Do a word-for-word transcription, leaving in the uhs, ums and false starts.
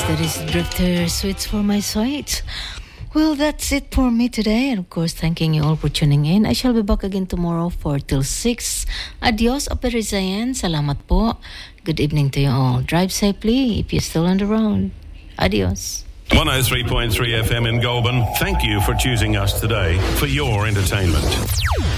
That is Drifter, Sweets for My Sweets. Well, that's it for me today. And of course, thanking you all for tuning in. I shall be back again tomorrow four till six. Adios, Operizayan. Salamat po. Good evening to you all. Drive safely if you're still on the road. Adios. one oh three point three F M in Goulburn. Thank you for choosing us today for your entertainment.